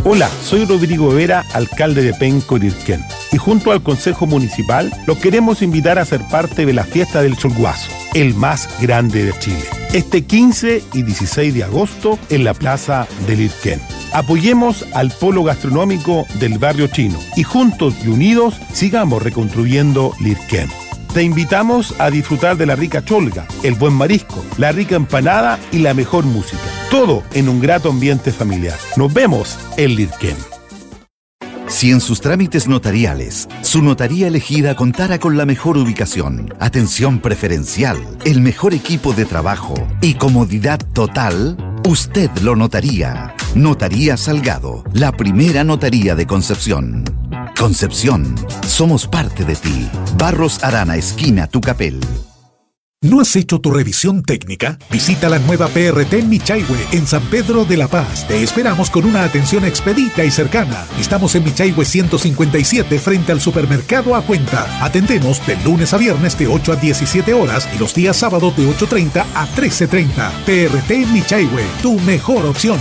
Hola, soy Rodrigo Vera, alcalde de Penco, Lirquén, y junto al Consejo Municipal los queremos invitar a ser parte de la fiesta del Cholguazo, el más grande de Chile, este 15 y 16 de agosto en la Plaza de Lirquén. Apoyemos al polo gastronómico del barrio chino y juntos y unidos sigamos reconstruyendo Lirquén. Te invitamos a disfrutar de la rica cholga, el buen marisco, la rica empanada y la mejor música. Todo en un grato ambiente familiar. Nos vemos en Lirquén. Si en sus trámites notariales, su notaría elegida contara con la mejor ubicación, atención preferencial, el mejor equipo de trabajo y comodidad total, usted lo notaría. Notaría Salgado, la primera notaría de Concepción. Concepción, somos parte de ti. Barros Arana, esquina Tucapel. ¿No has hecho tu revisión técnica? Visita la nueva PRT en Michaihue, en San Pedro de la Paz. Te esperamos con una atención expedita y cercana. Estamos en Michaihue 157 frente al supermercado A Cuenta. Atendemos de lunes a viernes de 8 a 17 horas y los días sábados de 8:30 a 13:30. PRT en Michaihue, tu mejor opción.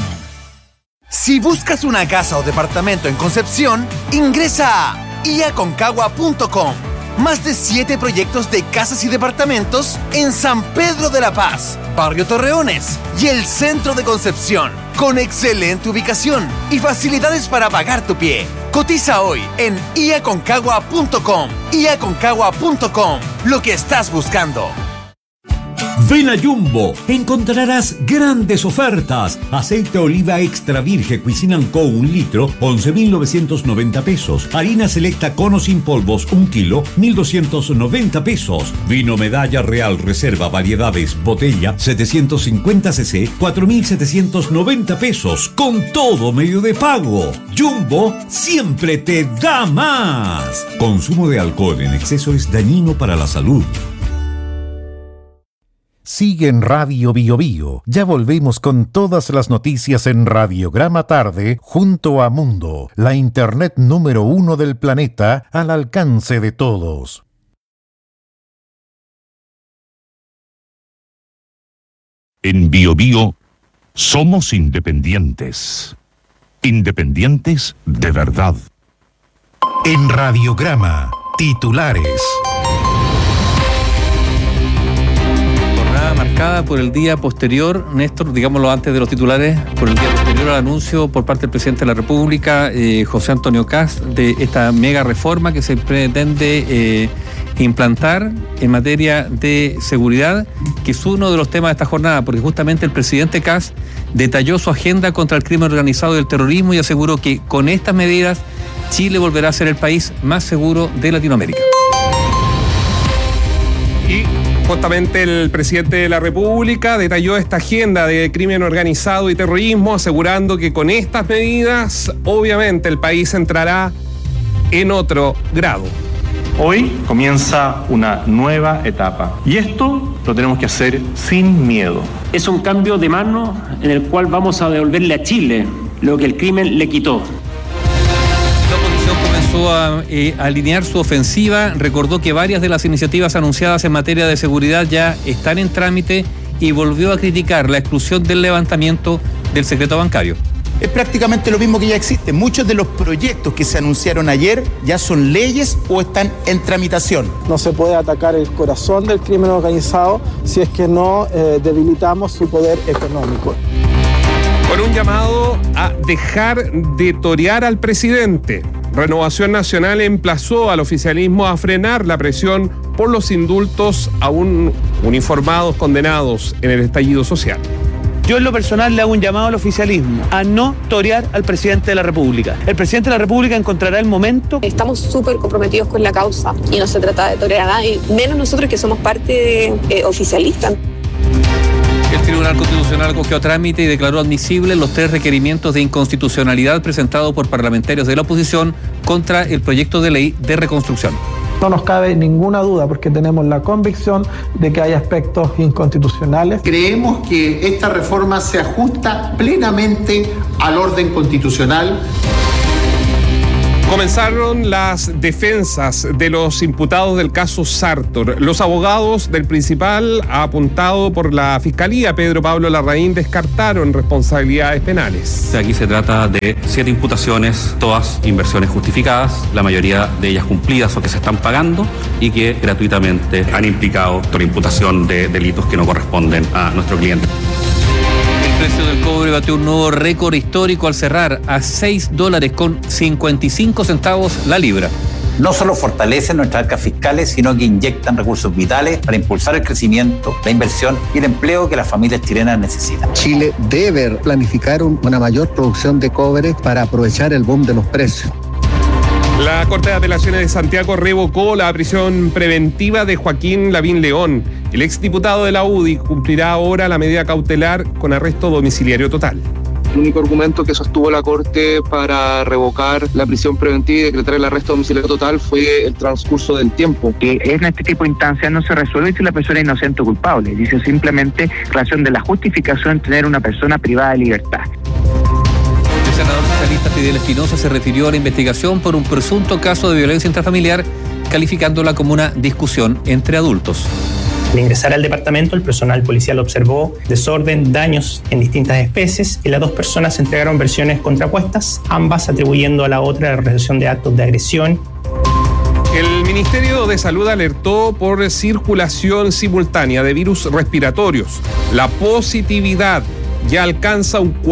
Si buscas una casa o departamento en Concepción, ingresa a iaconcagua.com. Más de 7 proyectos de casas y departamentos en San Pedro de la Paz, Barrio Torreones y el centro de Concepción, con excelente ubicación y facilidades para pagar tu pie. Cotiza hoy en iaconcagua.com. iaconcagua.com, lo que estás buscando. Ven a Jumbo, encontrarás grandes ofertas. Aceite de oliva extra virgen Cuisine & Co. 1 litro, 11.990 pesos. Harina selecta Cono sin polvos 1 kilo, 1.290 pesos. Vino Medalla Real Reserva Variedades Botella 750 cc, 4.790 pesos. Con todo medio de pago. Jumbo siempre te da más. Consumo de alcohol en exceso es dañino para la salud. Sigue en Radio Bio Bio. Ya volvemos con todas las noticias en Radiograma Tarde junto a Mundo, la internet número 1 del planeta al alcance de todos. En Bio Bio somos independientes. Independientes de verdad. En Radiograma, titulares. Marcada por el día posterior, Néstor, digámoslo antes de los titulares, por el día posterior al anuncio por parte del presidente de la República, José Antonio Kast, de esta mega reforma que se pretende implantar en materia de seguridad, que es uno de los temas de esta jornada, porque justamente el presidente Kast detalló su agenda contra el crimen organizado y el terrorismo y aseguró que con estas medidas Chile volverá a ser el país más seguro de Latinoamérica. Y justamente el presidente de la República detalló esta agenda de crimen organizado y terrorismo, asegurando que con estas medidas, obviamente, el país entrará en otro grado. Hoy comienza una nueva etapa y esto lo tenemos que hacer sin miedo. Es un cambio de mano en el cual vamos a devolverle a Chile lo que el crimen le quitó. La oposición comenzó a alinear su ofensiva, recordó que varias de las iniciativas anunciadas en materia de seguridad ya están en trámite y volvió a criticar la exclusión del levantamiento del secreto bancario. Es prácticamente lo mismo que ya existe. Muchos de los proyectos que se anunciaron ayer ya son leyes o están en tramitación. No se puede atacar el corazón del crimen organizado si es que no debilitamos su poder económico. Con un llamado a dejar de torear al presidente, Renovación Nacional emplazó al oficialismo a frenar la presión por los indultos a uniformados condenados en el estallido social. Yo en lo personal le hago un llamado al oficialismo a no torear al presidente de la República. El presidente de la República encontrará el momento. Estamos súper comprometidos con la causa y no se trata de torear a nadie, menos nosotros que somos parte oficialista. El Tribunal Constitucional acogió a trámite y declaró admisibles los 3 requerimientos de inconstitucionalidad presentados por parlamentarios de la oposición contra el proyecto de ley de reconstrucción. No nos cabe ninguna duda porque tenemos la convicción de que hay aspectos inconstitucionales. Creemos que esta reforma se ajusta plenamente al orden constitucional. Comenzaron las defensas de los imputados del caso Sartor. Los abogados del principal, apuntado por la Fiscalía, Pedro Pablo Larraín, descartaron responsabilidades penales. Aquí se trata de 7 imputaciones, todas inversiones justificadas, la mayoría de ellas cumplidas o que se están pagando y que gratuitamente han implicado la imputación de delitos que no corresponden a nuestro cliente. El precio del cobre batió un nuevo récord histórico al cerrar a $6.55 la libra. No solo fortalecen nuestras arcas fiscales, sino que inyectan recursos vitales para impulsar el crecimiento, la inversión y el empleo que las familias chilenas necesitan. Chile debe planificar una mayor producción de cobre para aprovechar el boom de los precios. La Corte de Apelaciones de Santiago revocó la prisión preventiva de Joaquín Lavín León. El exdiputado de la UDI cumplirá ahora la medida cautelar con arresto domiciliario total. El único argumento que sostuvo la Corte para revocar la prisión preventiva y decretar el arresto domiciliario total fue el transcurso del tiempo. Que en este tipo de instancias no se resuelve si la persona es inocente o culpable. Dice simplemente relación de la justificación de tener una persona privada de libertad. El senador socialista Fidel Espinosa se refirió a la investigación por un presunto caso de violencia intrafamiliar, calificándola como una discusión entre adultos. Al ingresar al departamento, el personal policial observó desorden, daños en distintas especies y las dos personas entregaron versiones contrapuestas, ambas atribuyendo a la otra la realización de actos de agresión. El Ministerio de Salud alertó por circulación simultánea de virus respiratorios. La positividad ya alcanza un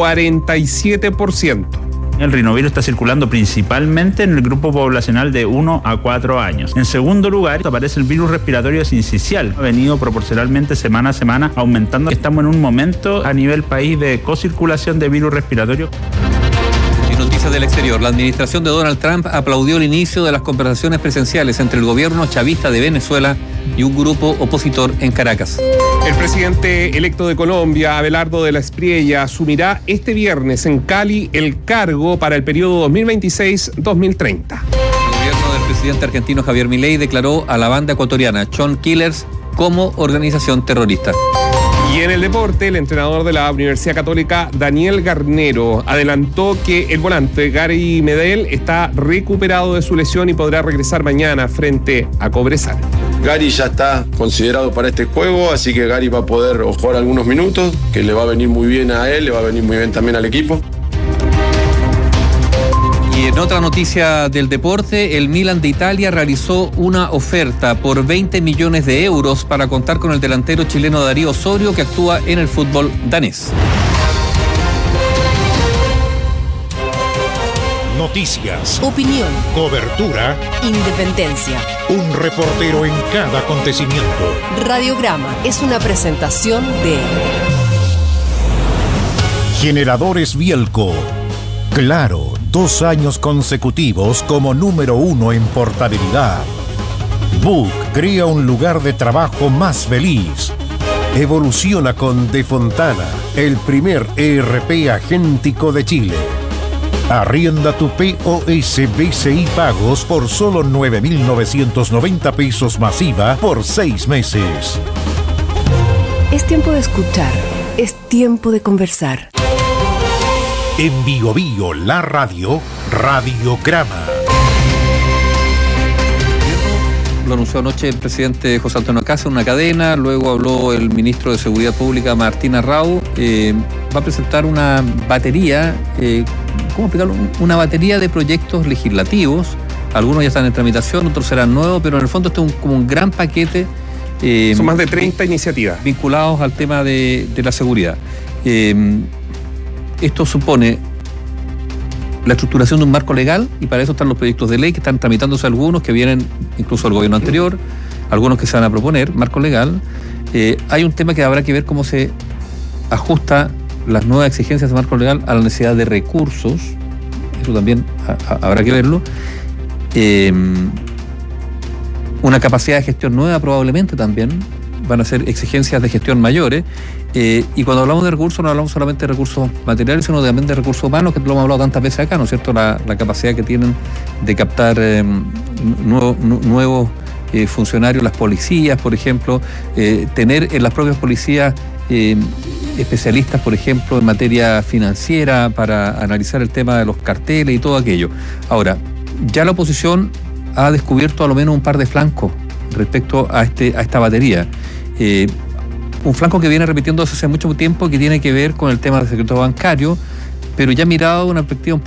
47%. El rinovirus está circulando principalmente en el grupo poblacional de 1 a 4 años. En segundo lugar, aparece el virus respiratorio sincicial. Ha venido proporcionalmente semana a semana aumentando. Estamos en un momento a nivel país de cocirculación de virus respiratorio. Noticias del exterior. La administración de Donald Trump aplaudió el inicio de las conversaciones presenciales entre el gobierno chavista de Venezuela y un grupo opositor en Caracas. El presidente electo de Colombia, Abelardo de la Espriella, asumirá este viernes en Cali el cargo para el periodo 2026-2030. El gobierno del presidente argentino Javier Milei declaró a la banda ecuatoriana Chon Killers como organización terrorista. Y en el deporte, el entrenador de la Universidad Católica, Daniel Garnero, adelantó que el volante Gary Medel está recuperado de su lesión y podrá regresar mañana frente a Cobresal. Gary ya está considerado para este juego, así que Gary va a poder jugar algunos minutos, que le va a venir muy bien a él, le va a venir muy bien también al equipo. Y en otra noticia del deporte, el Milan de Italia realizó una oferta por 20 millones de euros para contar con el delantero chileno Darío Osorio, que actúa en el fútbol danés. Noticias, opinión, cobertura, independencia. Un reportero en cada acontecimiento. Radiograma es una presentación de Generadores Bielco. Claro, 2 años consecutivos como número 1 en portabilidad. Book crea un lugar de trabajo más feliz. Evoluciona con De Fontana, el primer ERP agéntico de Chile. Arrienda tu POS BCI Pagos por solo 9.990 pesos masiva por 6 meses. Es tiempo de escuchar, es tiempo de conversar. En Bio Bio, la radio, Radiograma. Lo anunció anoche el presidente José Antonio Kast en una cadena, luego habló el ministro de Seguridad Pública, Martín Arrau. Va a presentar una batería, ¿cómo explicarlo? Una batería de proyectos legislativos. Algunos ya están en tramitación, otros serán nuevos, pero en el fondo esto es como un gran paquete. Son más de 30 iniciativas vinculados al tema de la seguridad. Esto supone la estructuración de un marco legal, y para eso están los proyectos de ley que están tramitándose, algunos que vienen incluso del gobierno anterior, algunos que se van a proponer, marco legal. Hay un tema que habrá que ver cómo se ajusta las nuevas exigencias de marco legal a la necesidad de recursos. Eso también habrá que verlo. Una capacidad de gestión nueva probablemente también. Van a ser exigencias de gestión mayores. Y cuando hablamos de recursos, no hablamos solamente de recursos materiales, sino también de recursos humanos, que lo hemos hablado tantas veces acá, ¿no es cierto? La capacidad que tienen de captar nuevos funcionarios, las policías, por ejemplo, tener en las propias policías especialistas, por ejemplo, en materia financiera para analizar el tema de los carteles y todo aquello. Ahora, ya la oposición ha descubierto a lo menos un par de flancos respecto a esta batería. Un flanco que viene repitiéndose hace mucho tiempo, que tiene que ver con el tema del secreto bancario, pero ya mirado de una perspectiva un